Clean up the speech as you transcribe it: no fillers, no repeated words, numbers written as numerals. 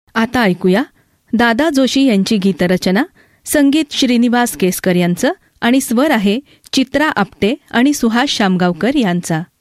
आता ऐकूया दादा जोशी यांची गीतरचना, संगीत श्रीनिवास केसकर यांचं आणि स्वर आहे चित्रा आपटे आणि सुहास शामगावकर यांचा.